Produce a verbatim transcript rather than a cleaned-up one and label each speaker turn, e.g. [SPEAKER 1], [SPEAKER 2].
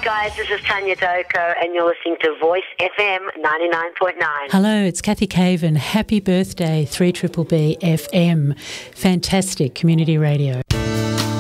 [SPEAKER 1] guys, this is Tanya Doko and you're listening to Voice F M ninety-nine point nine.
[SPEAKER 2] Hello, it's Kathy Caven. Happy birthday, three B B F M. Fantastic community radio.